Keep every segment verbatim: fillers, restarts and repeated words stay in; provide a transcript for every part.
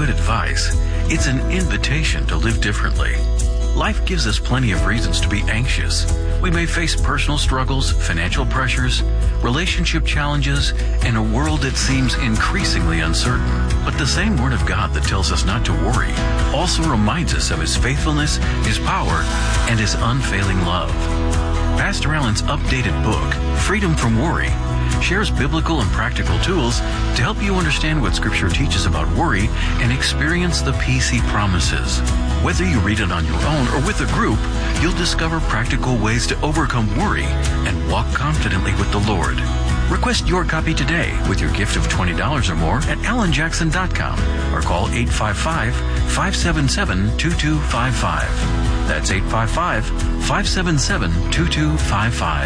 good advice. It's an invitation to live differently. Life gives us plenty of reasons to be anxious. We may face personal struggles, financial pressures, relationship challenges, and a world that seems increasingly uncertain. But the same Word of God that tells us not to worry also reminds us of His faithfulness, His power, and His unfailing love. Pastor Allen's updated book, Freedom from Worry, shares biblical and practical tools to help you understand what Scripture teaches about worry and experience the peace He promises. Whether you read it on your own or with a group, you'll discover practical ways to overcome worry and walk confidently with the Lord. Request your copy today with your gift of twenty dollars or more at alan jackson dot com or call eight five five, five seven seven, two two five five. That's eight five five, five seven seven, two two five five.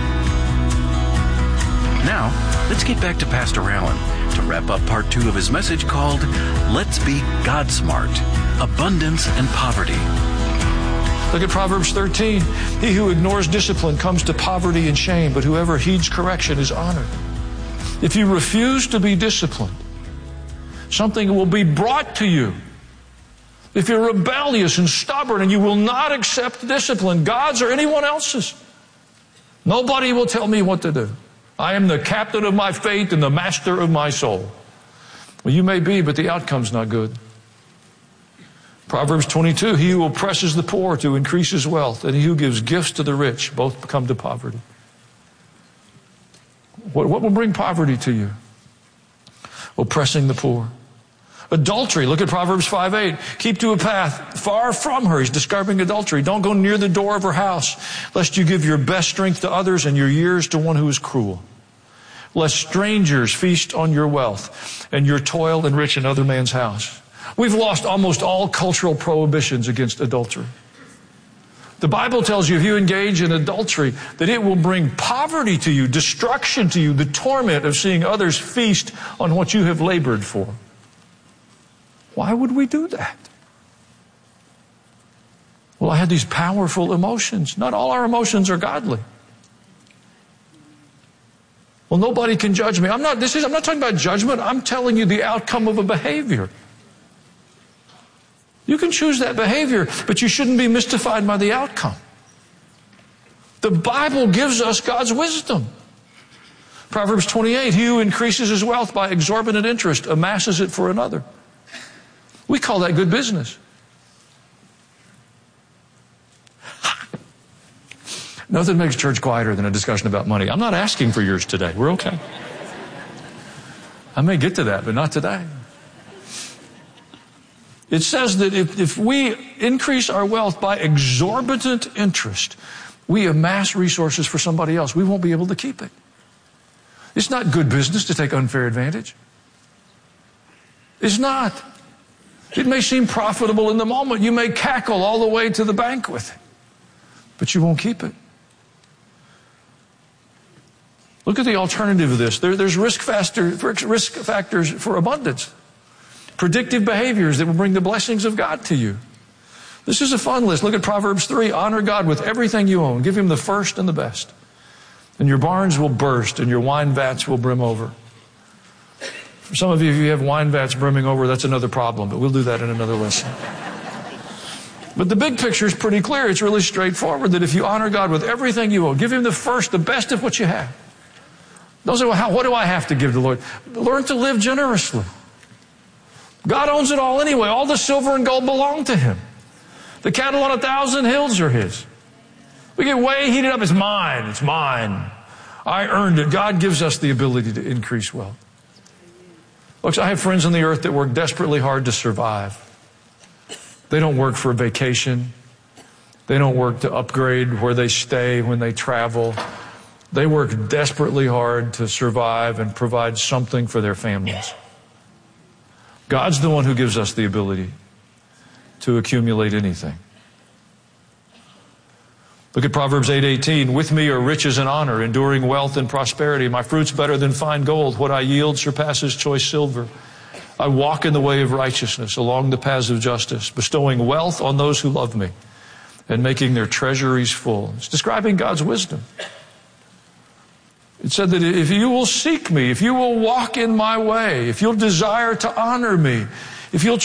Now, let's get back to Pastor Allen to wrap up part two of his message called Let's Be God Smart, Abundance and Poverty. Look at Proverbs thirteen. He who ignores discipline comes to poverty and shame, but whoever heeds correction is honored. If you refuse to be disciplined, something will be brought to you. If you're rebellious and stubborn and you will not accept discipline, God's or anyone else's, nobody will tell me what to do. I am the captain of my fate and the master of my soul. Well, you may be, but the outcome's not good. Proverbs twenty-two, he who oppresses the poor to increase his wealth, and he who gives gifts to the rich, both come to poverty. What, what will bring poverty to you? Oppressing the poor. Adultery, look at Proverbs five eight. Keep to a path far from her. He's describing adultery. Don't go near the door of her house, lest you give your best strength to others and your years to one who is cruel. Lest strangers feast on your wealth and your toil enrich another man's house. We've lost almost all cultural prohibitions against adultery. The Bible tells you if you engage in adultery, that it will bring poverty to you, destruction to you, the torment of seeing others feast on what you have labored for. Why would we do that? Well, I had these powerful emotions. Not all our emotions are godly. Well, nobody can judge me. I'm not, this is, I'm not talking about judgment. I'm telling you the outcome of a behavior. You can choose that behavior, but you shouldn't be mystified by the outcome. The Bible gives us God's wisdom. Proverbs twenty-eight, he who increases his wealth by exorbitant interest amasses it for another. We call that good business. Nothing makes church quieter than a discussion about money. I'm not asking for yours today. We're okay. I may get to that, but not today. It says that if, if we increase our wealth by exorbitant interest, we amass resources for somebody else. We won't be able to keep it. It's not good business to take unfair advantage. It's not. It may seem profitable in the moment. You may cackle all the way to the bank with it, but you won't keep it. Look at the alternative of this. There, there's risk, factor, risk factors for abundance. Predictive behaviors that will bring the blessings of God to you. This is a fun list. Look at Proverbs three. Honor God with everything you own. Give Him the first and the best. And your barns will burst and your wine vats will brim over. For some of you, if you have wine vats brimming over, that's another problem, but we'll do that in another lesson. But the big picture is pretty clear. It's really straightforward that if you honor God with everything you own, give Him the first, the best of what you have. Don't say, well, how, what do I have to give the Lord? Learn to live generously. God owns it all anyway. All the silver and gold belong to Him. The cattle on a thousand hills are His. We get way heated up. It's mine. It's mine. I earned it. God gives us the ability to increase wealth. Folks, I have friends on the earth that work desperately hard to survive. They don't work for a vacation. They don't work to upgrade where they stay when they travel. They work desperately hard to survive and provide something for their families. God's the one who gives us the ability to accumulate anything. Look at Proverbs eight eighteen. With me are riches and honor, enduring wealth and prosperity. My fruit's better than fine gold. What I yield surpasses choice silver. I walk in the way of righteousness, along the paths of justice, bestowing wealth on those who love me and making their treasuries full. It's describing God's wisdom. It said that if you will seek me, if you will walk in my way, if you'll desire to honor me, if you'll